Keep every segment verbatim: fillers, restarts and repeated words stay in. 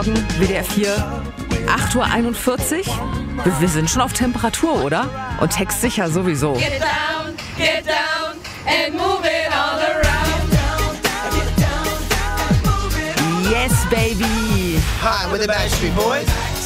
W D R vier, acht Uhr einundvierzig. Wir, wir sind schon auf Temperatur, oder? Und textsicher sowieso. Get down, get down and move it all around. Yes, baby! Hi, we're the Backstreet Boys.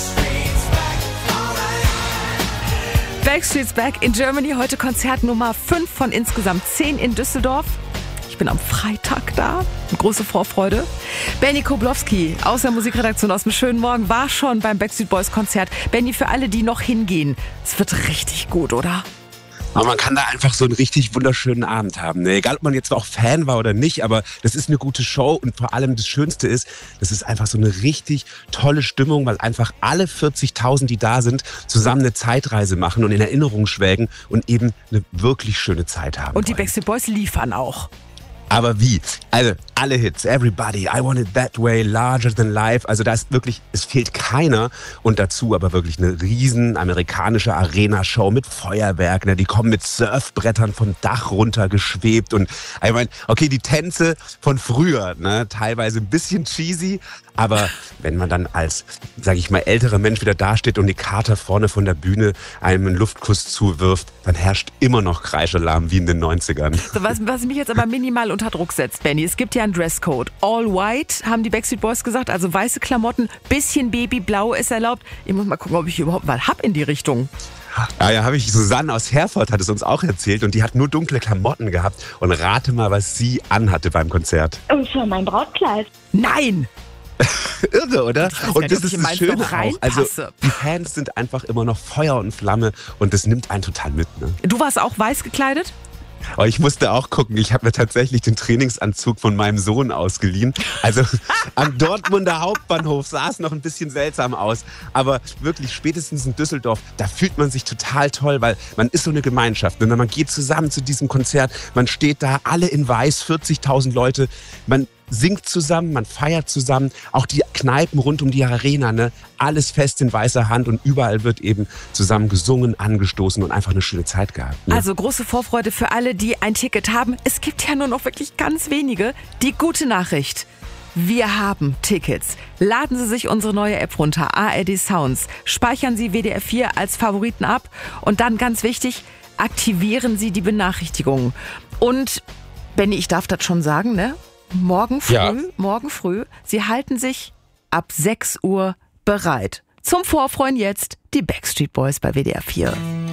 Backstreet's Back in Germany. Heute Konzert Nummer fünf von insgesamt zehn in Düsseldorf. Ich bin am Freitag da. Große Vorfreude. Benny Koblowski aus der Musikredaktion aus dem schönen Morgen war schon beim Backstreet Boys Konzert. Benny, für alle, die noch hingehen, es wird richtig gut, oder? Aber man kann da einfach so einen richtig wunderschönen Abend haben. Ne? Egal, ob man jetzt auch Fan war oder nicht, aber das ist eine gute Show und vor allem das Schönste ist, das ist einfach so eine richtig tolle Stimmung, weil einfach alle vierzigtausend, die da sind, zusammen eine Zeitreise machen und in Erinnerung schwelgen und eben eine wirklich schöne Zeit haben. Und die wollen. Backstreet Boys liefern auch. Aber wie? Also alle Hits, Everybody, I Want It That Way, Larger Than Life. Also da ist wirklich, es fehlt keiner. Und dazu aber wirklich eine riesen amerikanische Arena-Show mit Feuerwerk. Ne? Die kommen mit Surfbrettern vom Dach runter geschwebt. Und ich meine, okay, die Tänze von früher, ne? Teilweise ein bisschen cheesy. Aber wenn man dann als, sage ich mal, älterer Mensch wieder dasteht und die Kater vorne von der Bühne einem einen Luftkuss zuwirft, dann herrscht immer noch Kreischelalarm wie in den neunzigern. So, was, was mich jetzt aber minimal unter Druck setzt, Benny, es gibt ja einen Dresscode. All white, haben die Backstreet Boys gesagt, also weiße Klamotten, bisschen Babyblau ist erlaubt. Ich muss mal gucken, ob ich überhaupt mal hab in die Richtung. Ja, ja, habe ich. Susanne aus Herford hat es uns auch erzählt und die hat nur dunkle Klamotten gehabt. Und rate mal, was sie anhatte beim Konzert. Und für mein Brautkleid. Nein! Irre, oder? Ich weiß gar Und nicht, das ob ich ist in das meins Schöne noch auch. reinpasse. Also die Fans sind einfach immer noch Feuer und Flamme und das nimmt einen total mit. Ne? Du warst auch weiß gekleidet? Aber ich musste auch gucken, ich habe mir tatsächlich den Trainingsanzug von meinem Sohn ausgeliehen. Also am Dortmunder Hauptbahnhof sah es noch ein bisschen seltsam aus. Aber wirklich spätestens in Düsseldorf, da fühlt man sich total toll, weil man ist so eine Gemeinschaft. Und man geht zusammen zu diesem Konzert, man steht da, alle in weiß, vierzigtausend Leute. Man singt zusammen, man feiert zusammen. Auch die Kneipen rund um die Arena, ne? Alles fest in weißer Hand und überall wird eben zusammen gesungen, angestoßen und einfach eine schöne Zeit gehabt. Ne? Also große Vorfreude für alle, die ein Ticket haben. Es gibt ja nur noch wirklich ganz wenige. Die gute Nachricht: Wir haben Tickets. Laden Sie sich unsere neue App runter, A R D Sounds. Speichern Sie W D R vier als Favoriten ab. Und dann ganz wichtig, aktivieren Sie die Benachrichtigungen. Und, Benny, ich darf das schon sagen, ne? Morgen früh, Ja. morgen früh, Sie halten sich ab sechs Uhr bereit. Zum Vorfreuen jetzt die Backstreet Boys bei W D R vier.